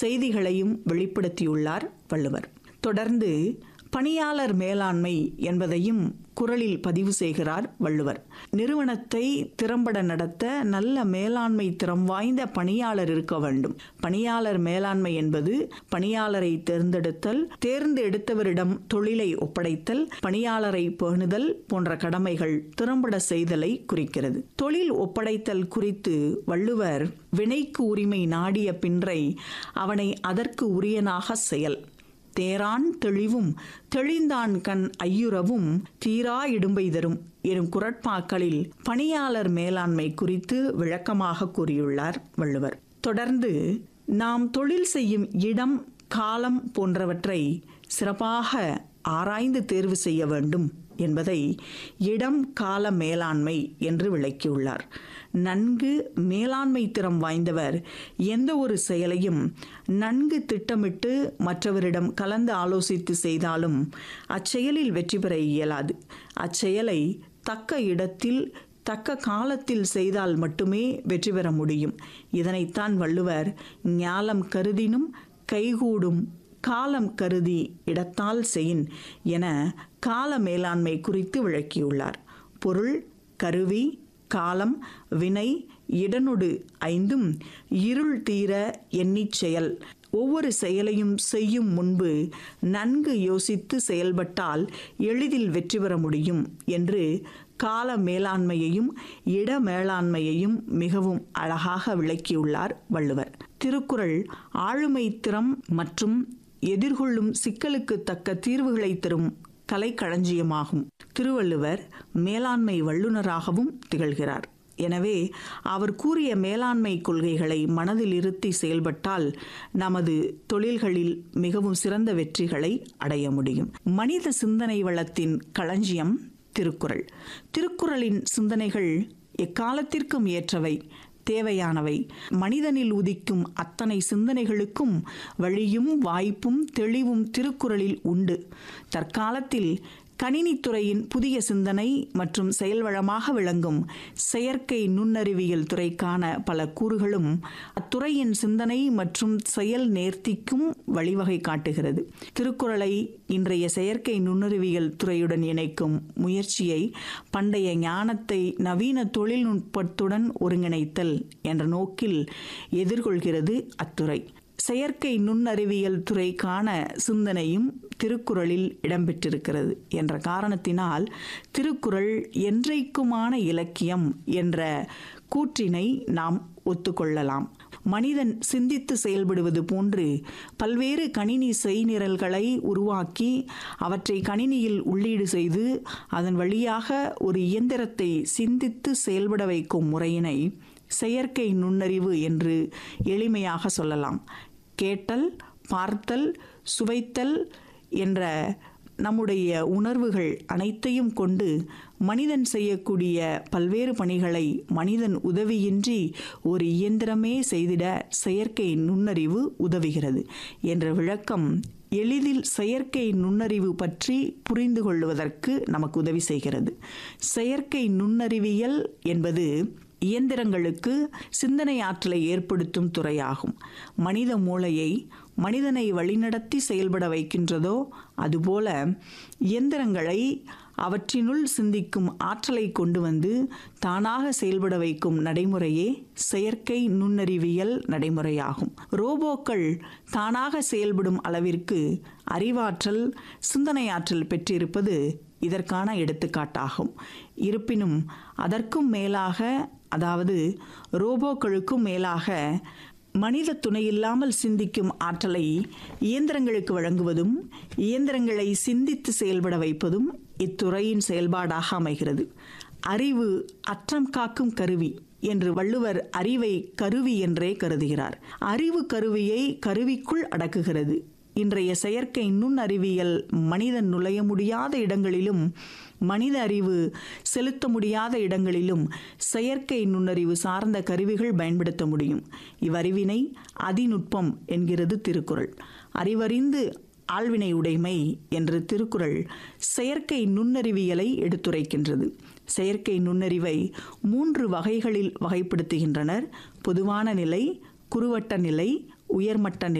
செய்திகளையும் வெளிப்படுத்தியுள்ளார் வள்ளுவர். தொடர்ந்து பணியாளர் மேலாண்மை என்பதையும் குறளில் பதிவு செய்கிறார் வள்ளுவர். நிறுவனத்தை திறம்பட நடத்த நல்ல மேலாண்மை திறம் வாய்ந்த பணியாளர் இருக்க வேண்டும். பணியாளர் மேலாண்மை என்பது பணியாளரை தேர்ந்தெடுத்தல், தேர்ந்தெடுத்தவரிடம் தொழிலை ஒப்படைத்தல், பணியாளரை பேணுதல் போன்ற கடமைகள் திறம்பட செய்தலை குறிக்கிறது. தொழில் ஒப்படைத்தல் குறித்து வள்ளுவர் வினைக்கு உரிமை நாடிய பின்றை அவனை அதற்கு உரியனாக செயல், தேரான் தெளிவும் தெளிந்தான் கண் ஐயுறவும் தீரா இடும்பை தரும் எனும் குறட்பாக்களில் பணியாளர் மேலாண்மை குறித்து விளக்கமாக கூறியுள்ளார் வள்ளுவர். தொடர்ந்து நாம் தொழில் செய்யும் இடம், காலம் போன்றவற்றை சிறப்பாக ஆராய்ந்து தேர்வு செய்ய வேண்டும் என்பதை இடம் கால மேலாண்மை என்று விளக்கியுள்ளார். நன்கு மேலாண்மை திறம் வாய்ந்தவர் எந்த ஒரு செயலையும் நன்கு திட்டமிட்டு மற்றவரிடம் கலந்து ஆலோசித்து செய்தாலும் அச்செயலில் வெற்றி பெற இயலாது. அச்செயலை தக்க இடத்தில் தக்க காலத்தில் செய்தால் மட்டுமே வெற்றி பெற முடியும். இதனைத்தான் வள்ளுவர் ஞாலம் கருதினும் கைகூடும் காலம் கருதி இடத்தால் செயின் என கால மேலாண்மை குறித்து விளக்கியுள்ளார். பொருள், கருவி, காலம், வினை, இடனொடு ஐந்தும் இருள் தீர எண்ணிச் செயல். ஒவ்வொரு செயலையும் செய்யும் முன்பு நன்கு யோசித்து செயல்பட்டால் எளிதில் வெற்றி பெற முடியும் என்று கால மேலாண்மையையும் இட மேலாண்மையையும் மிகவும் அழகாக விளக்கியுள்ளார் வள்ளுவர். திருக்குறள் ஆளுமை திறம் மற்றும் எதிர்கொள்ளும் சிக்கலுக்கு தக்க தீர்வுகளை தரும் கலைக்களஞ்சியமாகும். திருவள்ளுவர் மேலாண்மை வல்லுநராகவும் திகழ்கிறார். எனவே அவர் கூறிய மேலாண்மை கொள்கைகளை மனதில் இருத்தி செயல்பட்டால் நமது தொழில்களில் மிகவும் சிறந்த வெற்றிகளை அடைய முடியும். மனித சிந்தனை வளத்தின் களஞ்சியம் திருக்குறள். திருக்குறளின் சிந்தனைகள் எக்காலத்திற்கும் ஏற்றவை, தேவையானவை. மனிதனில் உதிக்கும் அத்தனை சிந்தனைகளுக்கும் வழியும் வாய்ப்பும் தெளிவும் திருக்குறளில் உண்டு. தற்காலத்தில் கணினித்துறையின் புதிய சிந்தனை மற்றும் செயல்வளமாக விளங்கும் செயற்கை நுண்ணறிவியல் துறைக்கான பல கூறுகளும் அத்துறையின் சிந்தனை மற்றும் செயல் நேர்த்திக்கும் வழிவகை காட்டுகிறது. திருக்குறளை இன்றைய செயற்கை நுண்ணறிவியல் துறையுடன் இணைக்கும் முயற்சியை பண்டைய ஞானத்தை நவீன தொழில்நுட்பத்துடன் ஒருங்கிணைத்தல் என்ற நோக்கில் எதிர்கொள்கிறது அத்துறை. செயற்கை நுண்ணறிவியல் துறைக்கான சிந்தனையும் திருக்குறளில் இடம்பெற்றிருக்கிறது என்ற காரணத்தினால் திருக்குறள் என்றைக்குமான இலக்கியம் என்ற கூற்றினை நாம் ஒத்துக்கொள்ளலாம். மனிதன் சிந்தித்து செயல்படுவது போன்று பல்வேறு கணினி செய்நிரல்களை உருவாக்கி அவற்றை கணினியில் உள்ளீடு செய்து அதன் வழியாக ஒரு இயந்திரத்தை சிந்தித்து செயல்பட வைக்கும் முறையினை செயற்கை நுண்ணறிவு என்று எளிமையாக சொல்லலாம். கேட்டல், பார்த்தல், சுவைத்தல் என்ற நம்முடைய உணர்வுகள் அனைத்தையும் கொண்டு மனிதன் செய்யக்கூடிய பல்வேறு பணிகளை மனிதன் உதவியின்றி ஒரு இயந்திரமே செய்திட செயற்கை நுண்ணறிவு உதவுகிறது என்ற விளக்கம் எளிதில் செயற்கை நுண்ணறிவு பற்றி புரிந்து கொள்வதற்கு நமக்கு உதவி செய்கிறது. செயற்கை நுண்ணறிவியல் என்பது இயந்திரங்களுக்கு சிந்தனை ஆற்றலை ஏற்படுத்தும் துறையாகும். மனித மூளையை மனிதனை வழிநடத்தி செயல்பட வைக்கின்றதோ அதுபோல இயந்திரங்களை அவற்றினுள் சிந்திக்கும் ஆற்றலை கொண்டு வந்து தானாக செயல்பட வைக்கும் நடைமுறையே செயற்கை நுண்ணறிவியல் நடைமுறையாகும். ரோபோக்கள் தானாக செயல்படும் அளவிற்கு அறிவாற்றல், சிந்தனை ஆற்றல் பெற்றிருப்பது இதற்கான எடுத்துக்காட்டாகும். இருப்பினும் அதற்கும் மேலாக, அதாவது ரோபோக்களுக்கும் மேலாக மனித துணையில்லாமல் சிந்திக்கும் ஆற்றலை இயந்திரங்களுக்கு வழங்குவதும் இயந்திரங்களை சிந்தித்து செயல்பட வைப்பதும் இத்துறையின் செயல்பாடாக அமைகிறது. அறிவு அற்றம் காக்கும் கருவி என்று வள்ளுவர் அறிவை கருவி என்றே கருதுகிறார். அறிவு கருவியை கருவிக்குள் அடக்குகிறது. இன்றைய செயற்கை நுண்ணறிவியல் மனிதன் நுழைய முடியாத இடங்களிலும் மனித அறிவு செலுத்த முடியாத இடங்களிலும் செயற்கை நுண்ணறிவு சார்ந்த கருவிகள் பயன்படுத்த முடியும். இவ்வறிவினை அதிநுட்பம் என்கிறது திருக்குறள். அறிவறிந்து ஆழ்வினை உடைமை என்று திருக்குறள் செயற்கை நுண்ணறிவியலை எடுத்துரைக்கின்றது. செயற்கை நுண்ணறிவை 3 வகைகளில் வகைப்படுத்துகின்றனர். பொதுவான நிலை, குறுவட்ட நிலை, உயர்மட்ட நிலை